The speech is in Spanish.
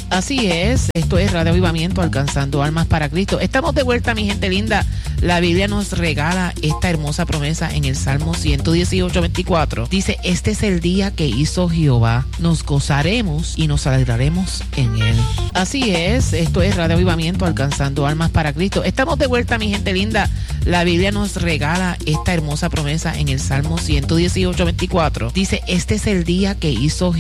Así es, esto es Radio Avivamiento, alcanzando almas para Cristo. Estamos de vuelta, mi gente linda. La Biblia nos regala esta hermosa promesa en el Salmo 118:24. Dice, este es el día que hizo Jehová, nos gozaremos y nos alegraremos en él. Así es, esto es Radio Avivamiento, alcanzando almas para Cristo. Estamos de vuelta, mi gente linda. La Biblia nos regala esta hermosa promesa en el Salmo 118:24. Dice, este es el día que hizo Jehová.